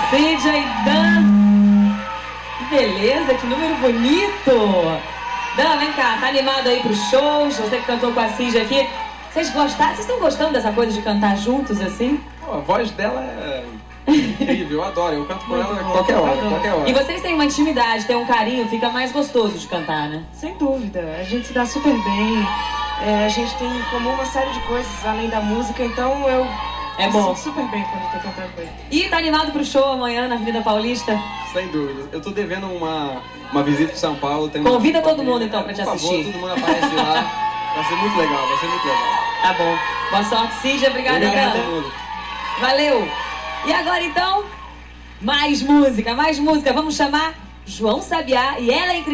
Cídia e Dan. Que beleza, que número bonito. Dan, vem cá, tá animado aí pro show? Você que cantou com a Cídia aqui. Vocês estão gostando dessa coisa de cantar juntos assim? Pô, a voz dela é incrível, eu adoro. Eu canto com ela qualquer hora. E vocês têm uma intimidade, têm um carinho, fica mais gostoso de cantar, né? Sem dúvida, a gente se dá super bem. A gente tem em comum uma série de coisas além da música, então eu É bom. me sinto super bem quando eu tô cantando com ele. E tá animado pro show amanhã na Avenida Paulista? Sem dúvida. Eu tô devendo uma visita em São Paulo. Convida todo mundo então pra te assistir. Por favor, todo mundo aparece lá. Vai ser muito legal, vai ser muito legal. Tá bom. Boa sorte, Cídia. Obrigada, Obrigado a Dan. todos. Valeu. E agora então, mais música. Vamos chamar João Sabiá e ela é incrível.